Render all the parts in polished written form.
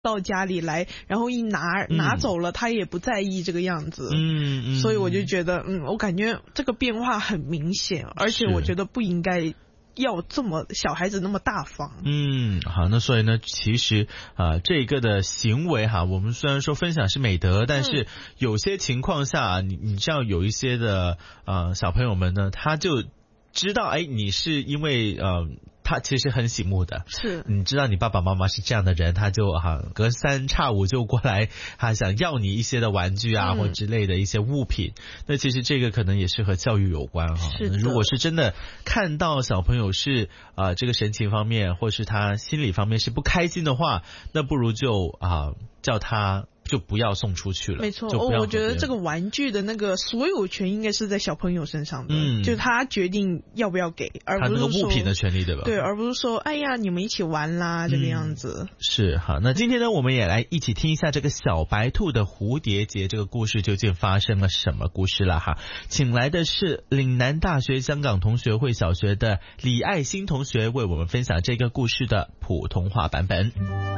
到家里来，然后一拿走了，他也不在意这个样子。所以我就觉得我感觉这个变化很明显，而且我觉得不应该要这么小孩子那么大方。 好，那所以呢，其实这个的行为我们虽然说分享是美德，但是有些情况下，你知道有一些的小朋友们呢，他就知道你是因为他其实很醒目的， 是你知道你爸爸妈妈是这样的人，他就隔三差五就过来想要你一些的玩具或之类的一些物品。那其实这个可能也是和教育有关如果是真的看到小朋友是这个神情方面或是他心理方面是不开心的话，那不如就叫他就不要送出去了。 没错，我觉得这个玩具的那个所有权应该是在小朋友身上的，就他决定要不要给，而不是说他那个物品的权利，对吧？ 对，而不是说哎呀你们一起玩啦这个样子。 是好，那今天呢，我们也来一起听一下这个小白兔的蝴蝶结这个故事究竟发生了什么故事了请来的是岭南大学香港同学会小学的李爱欣同学，为我们分享这个故事的普通话版本。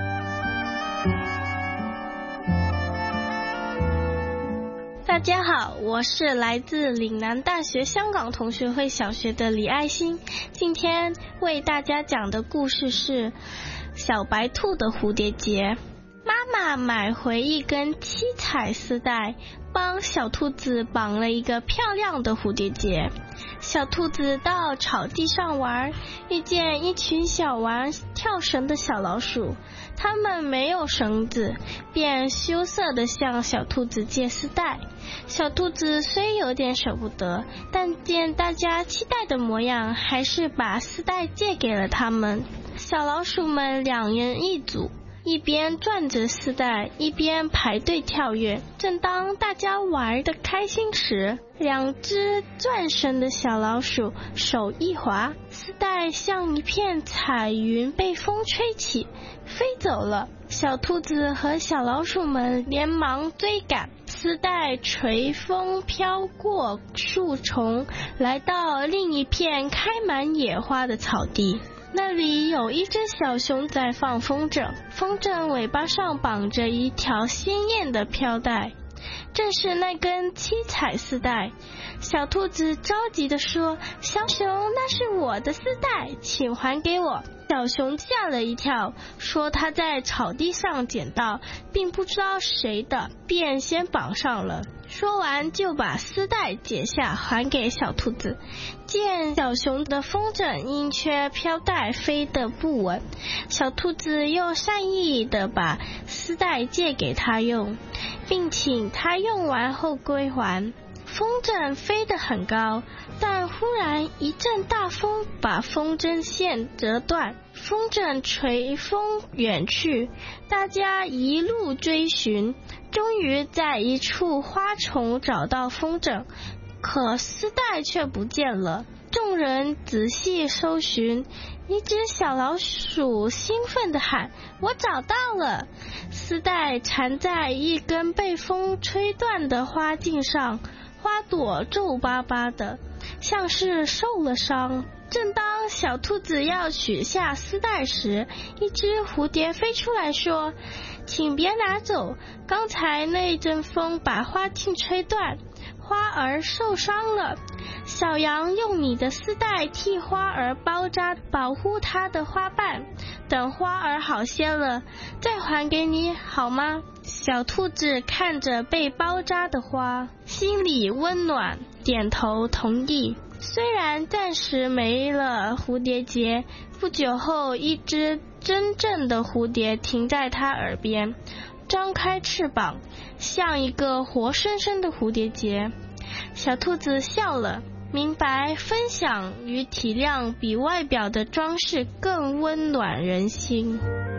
大家好，我是来自岭南大学香港同学会小学的李爱欣，今天为大家讲的故事是小白兔的蝴蝶结。妈妈买回一根七彩丝带，帮小兔子绑了一个漂亮的蝴蝶结。小兔子到草地上玩，遇见一群小玩跳绳的小老鼠，它们没有绳子，便羞涩地向小兔子借丝带。小兔子虽有点舍不得，但见大家期待的模样，还是把丝带借给了他们。小老鼠们两人一组，一边转着丝带，一边排队跳跃。正当大家玩得开心时，两只转身的小老鼠手一滑，丝带像一片彩云被风吹起，飞走了。小兔子和小老鼠们连忙追赶，丝带随风飘过树丛，来到另一片开满野花的草地。那里有一只小熊在放风筝，风筝尾巴上绑着一条鲜艳的飘带，正是那根七彩丝带。小兔子着急地说：小熊，那是我的丝带，请还给我。小熊吓了一跳，说他在草地上捡到，并不知道谁的，便先绑上了。说完就把丝带解下还给小兔子。见小熊的风筝因缺飘带飞得不稳，小兔子又善意地把丝带借给他用，并请他用完后归还。风筝飞得很高，但忽然一阵大风把风筝线折断，风筝随风远去。大家一路追寻，终于在一处花丛找到风筝，可丝带却不见了。众人仔细搜寻，一只小老鼠兴奋地喊：我找到了！丝带缠在一根被风吹断的花茎上，花朵皱巴巴的，像是受了伤。正当小兔子要取下丝带时，一只蝴蝶飞出来说：请别拿走，刚才那阵风把花茎吹断，花儿受伤了。小羊用你的丝带替花儿包扎，保护它的花瓣，等花儿好些了再还给你好吗？小兔子看着被包扎的花，心里温暖，点头同意。虽然暂时没了蝴蝶结，不久后一只真正的蝴蝶停在它耳边，张开翅膀，像一个活生生的蝴蝶结。小兔子笑了，明白分享与体谅比外表的装饰更温暖人心。